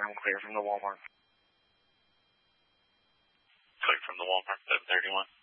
I'm clear from the Walmart. Clear from the Walmart, 731.